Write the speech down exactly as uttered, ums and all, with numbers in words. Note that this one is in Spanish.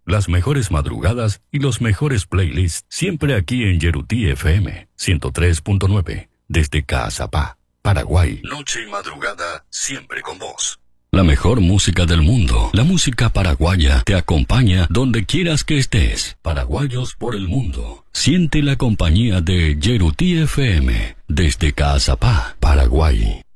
las mejores madrugadas y los mejores playlists, siempre aquí en Yerutí F M ciento tres punto nueve, desde Caazapá, Paraguay. Noche y madrugada, siempre con vos. La mejor música del mundo, la música paraguaya, te acompaña donde quieras que estés. Paraguayos por el mundo. Siente la compañía de Yerutí F M, desde Caazapá, Paraguay.